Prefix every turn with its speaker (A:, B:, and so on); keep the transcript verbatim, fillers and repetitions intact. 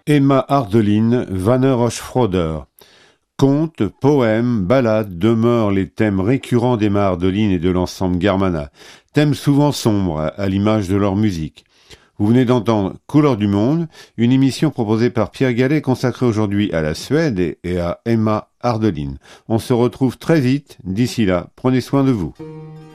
A: Emma Ardelin, Wanne Rochefroder. Contes, poèmes, ballades demeurent les thèmes récurrents d'Emma Ardelin et de l'ensemble Germana. Thèmes souvent sombres, à l'image de leur musique. Vous venez d'entendre Couleurs du monde, une émission proposée par Pierre Gallet consacrée aujourd'hui à la Suède et à Emma Ardelin. On se retrouve très vite. D'ici là, prenez soin de vous.